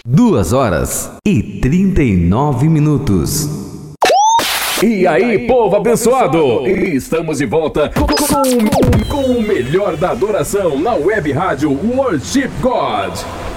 2h39. E aí, povo abençoado! Estamos de volta com o melhor da adoração na web rádio Worship God.